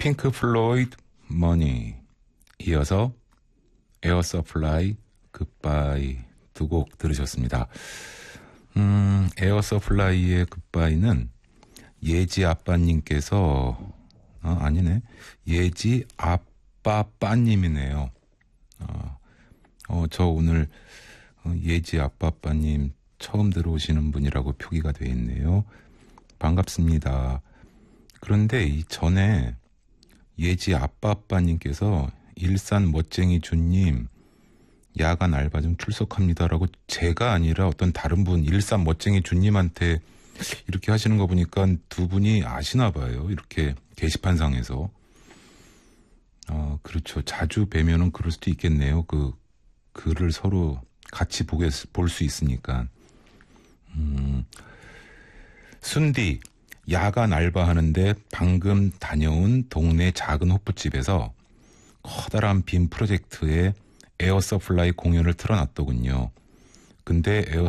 핑크 플로이드 머니, 이어서 에어 서플라이 굿바이 두 곡 들으셨습니다. 에어 서플라이의 굿바이는 예지 아빠님께서 아니네, 예지 아빠빠님이네요. 저 오늘 예지 아빠빠님 처음 들어오시는 분이라고 표기가 되어 있네요. 반갑습니다. 그런데 이 전에 예지 아빠빠님께서 일산 멋쟁이 주님 야간 알바 좀 출석합니다라고, 제가 아니라 어떤 다른 분, 일산 멋쟁이 주님한테 이렇게 하시는 거 보니까 두 분이 아시나 봐요. 이렇게 게시판상에서. 그렇죠. 자주 뵈면은 그럴 수도 있겠네요. 그 글을 서로 같이 볼 수 있으니까. 순디, 야간 알바하는데 방금 다녀온 동네 작은 호프집에서 커다란 빔 프로젝트에 에어 서플라이 공연을 틀어놨더군요. 근데 에어